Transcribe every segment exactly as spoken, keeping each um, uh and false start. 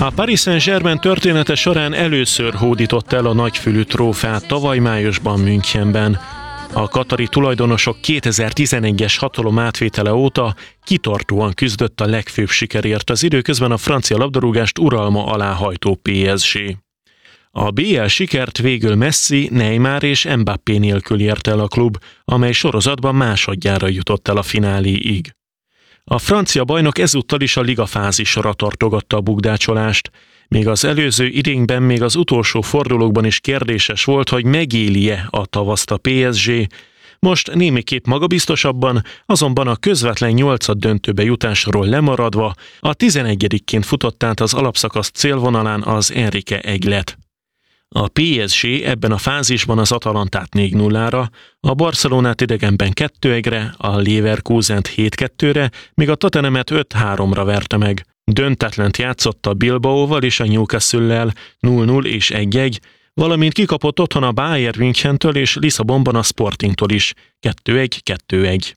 A Paris Saint-Germain története során először hódított el a nagyfülű trófeát tavaly májusban Münchenben. A katari tulajdonosok kétezer-tizenegyes hatalom átvétele óta kitartóan küzdött a legfőbb sikerért, az időközben a francia labdarúgást uralma alá hajtó pé es gé. A bé el sikert végül Messi, Neymar és Mbappé nélkül ért el a klub, amely sorozatban másodjára jutott el a fináléig. A francia bajnok ezúttal is a ligafázisra tartogatta a bukdácsolást. Még az előző idényben, még az utolsó fordulókban is kérdéses volt, hogy megéli-e a tavaszt a pé es gé. Most némiképp magabiztosabban, azonban a közvetlen nyolcad döntőbe jutásról lemaradva, a tizenegyedikként futott át az alapszakasz célvonalán az Enrique Eglet. A pé es gé ebben a fázisban az Atalantát négy nullára, a Barcelonát idegenben kettő egyre, a Leverkusent hét kettőre, míg a Tottenhamet öt háromra verte meg. Döntetlent játszott a Bilbaóval és a Newcastle-lel nulla nulla és egy egy, valamint kikapott otthon a Bayern Münchentől és Lisszabonban a Sportingtól is kettő egy kettő egy.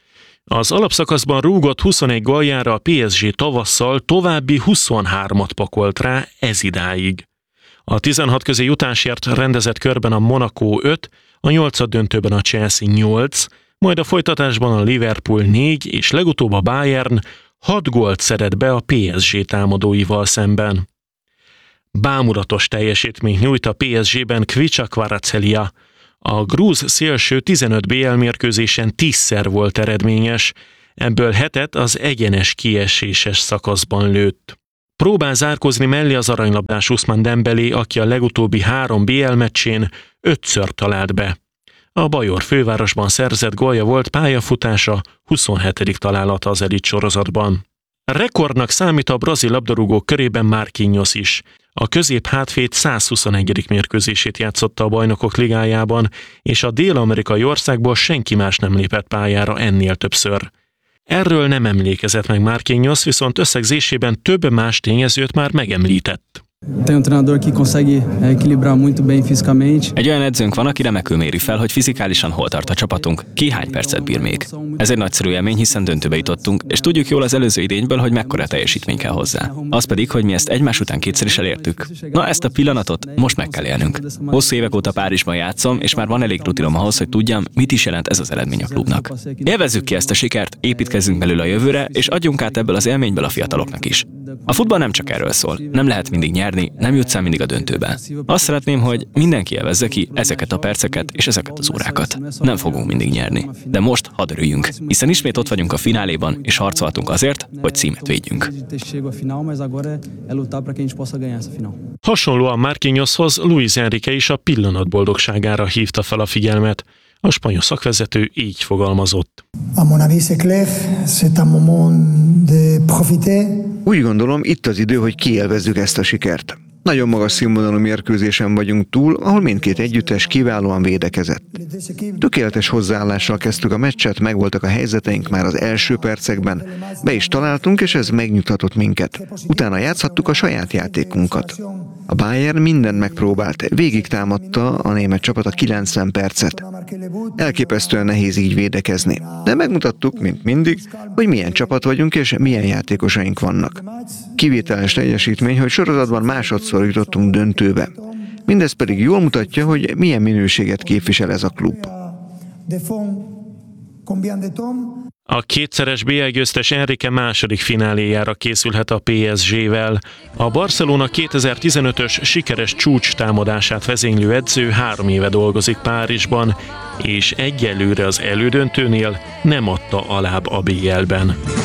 Az alapszakaszban rúgott huszonegy góljára a pé es gé tavasszal további huszonhármat pakolt rá ezidáig. A tizenhat közé jutásért rendezett körben a Monaco öt, a nyolcad döntőben a Chelsea nyolc, majd a folytatásban a Liverpool négy és legutóbb a Bayern hat gólt szedett be a pé es gé támadóival szemben. Bámulatos teljesítményt nyújt a pé es gében Kvicha Kvaratskhelia. A grúz szélső tizenöt bé el mérkőzésen tízszer volt eredményes, ebből hetet az egyenes kieséses szakaszban lőtt. Próbál zárkozni mellé az aranylabdás Ousmane Dembélé, aki a legutóbbi három bé el meccsén ötször talált be. A bajor fővárosban szerzett gólja volt pályafutása huszonhetedik találata az elit sorozatban. Rekordnak számít a brazil labdarúgók körében Marquinhos is. A közép-hátvéd százhuszonegyedik mérkőzését játszotta a Bajnokok Ligájában, és a dél-amerikai országból senki más nem lépett pályára ennél többször. Erről nem emlékezett meg Marquinhos, viszont összegzésében több más tényezőt már megemlített. Egy olyan edzőnk van, aki remekül méri fel, hogy fizikálisan hol tart a csapatunk, ki hány percet bír még. Ez egy nagyszerű élmény, hiszen döntőbe jutottunk, és tudjuk jól az előző idényből, hogy mekkora teljesítmény kell hozzá. Az pedig, hogy mi ezt egymás után kétszer is elértük. Na, ezt a pillanatot most meg kell élnünk. Hosszú évek óta Párizsban játszom, és már van elég rutinom ahhoz, hogy tudjam, mit is jelent ez az eredmény a klubnak. Élvezzük ki ezt a sikert, építkezzünk belőle a jövőre, és adjunk át ebből az élményből a fiataloknak is. A futball nem csak erről szól. Nem lehet mindig nyerni, nem jutsz el mindig a döntőbe. Azt szeretném, hogy mindenki élvezze ki ezeket a perceket és ezeket az órákat. Nem fogunk mindig nyerni, de most hadd örüljünk, hiszen ismét ott vagyunk a fináléban, és harcoltunk azért, hogy címet védjünk. Hasonlóan Marquinhoshoz Luis Enrique is a pillanat boldogságára hívta fel a figyelmet. A spanyol szakvezető így fogalmazott. Úgy gondolom, itt az idő, hogy kiélvezzük ezt a sikert. Nagyon magas színvonalú mérkőzésen vagyunk túl, ahol mindkét együttes kiválóan védekezett. Tökéletes hozzáállással kezdtük a meccset, megvoltak a helyzeteink már az első percekben, be is találtunk, és ez megnyugtatott minket. Utána játszhattuk a saját játékunkat. A Bayern mindent megpróbált, végig támadta a német csapat a kilencven percet. Elképesztően nehéz így védekezni, de megmutattuk, mint mindig, hogy milyen csapat vagyunk és milyen játékosaink vannak. Kivételes teljesítmény, hogy sorozatban másodszor jutottunk döntőbe. Mindez pedig jól mutatja, hogy milyen minőséget képvisel ez a klub. A kétszeres bé el győztes Enrique második fináléjára készülhet a pé es gével. A Barcelona kétezer-tizenötös sikeres csúcs támadását vezénylő edző három éve dolgozik Párizsban, és egyelőre az elődöntőnél nem adta alább a bé elben.